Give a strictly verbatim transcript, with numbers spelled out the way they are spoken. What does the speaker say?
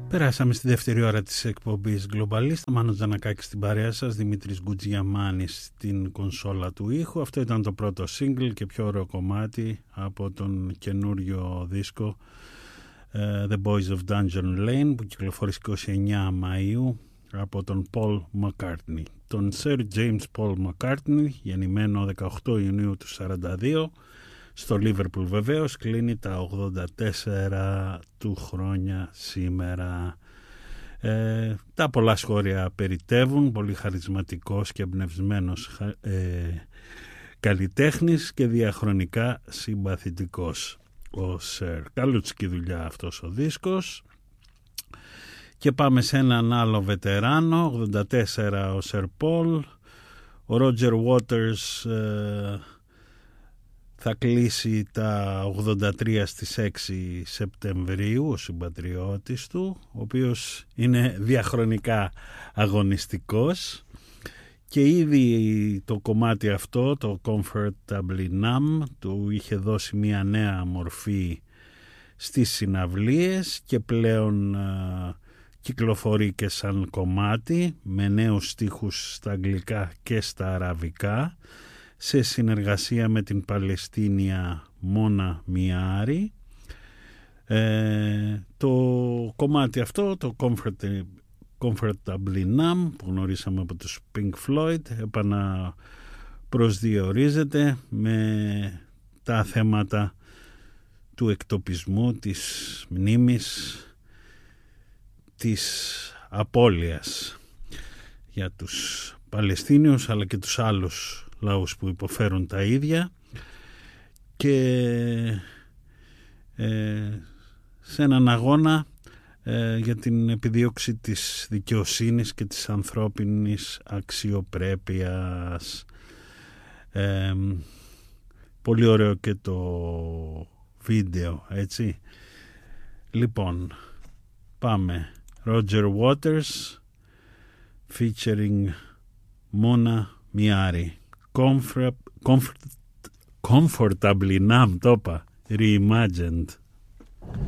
Περάσαμε στη δεύτερη ώρα της εκπομπής Globalist. Μάνος Τζανακάκης στην παρέα σας, Δημήτρης Γκουτζιαμάνης στην κονσόλα του ήχου. Αυτό ήταν το πρώτο single και πιο ωραίο κομμάτι από τον καινούριο δίσκο uh, The Boys of Dungeon Lane, που κυκλοφόρησε είκοσι εννέα Μαΐου από τον Paul McCartney. Τον Sir James Paul McCartney, γεννημένο δεκαοκτώ Ιουνίου του σαράντα δύο, στο Λίβερπουλ βεβαίως, κλείνει τα ογδόντα τέσσερα του χρόνια σήμερα. Ε, τα πολλά σχόλια περιτεύουν, πολύ χαρισματικός και εμπνευσμένος ε, καλλιτέχνης και διαχρονικά συμπαθητικός ο Σερ. Καλούτσικη δουλειά αυτός ο δίσκος. Και πάμε σε έναν άλλο βετεράνο, ογδόντα τέσσερα ο Σερ Πολ. Ο Ρότζερ Waters ε, θα κλείσει τα ογδόντα τρία στις έξι Σεπτεμβρίου, ο συμπατριώτης του, ο οποίος είναι διαχρονικά αγωνιστικός, και ήδη το κομμάτι αυτό, το Comfortably Numb, του είχε δώσει μια νέα μορφή στις συναυλίες και πλέον α, κυκλοφορεί και σαν κομμάτι με νέους στίχους στα αγγλικά και στα αραβικά, σε συνεργασία με την Παλαιστίνια Μόνα Μιάρη. Ε, το κομμάτι αυτό, το Comfort, Comfortably Numb, που γνωρίσαμε από τους Pink Floyd, επαναπροσδιορίζεται με τα θέματα του εκτοπισμού, της μνήμης, της απώλειας για τους Παλαιστίνιους αλλά και τους άλλους λαούς που υποφέρουν τα ίδια, και ε, σε έναν αγώνα ε, για την επιδίωξη της δικαιοσύνης και της ανθρώπινης αξιοπρέπειας. Ε, πολύ ωραίο και το βίντεο, έτσι. Λοιπόν, πάμε. Roger Waters featuring Mona Miari. Comfort, comfort, comfortably numb, το είπα, reimagined.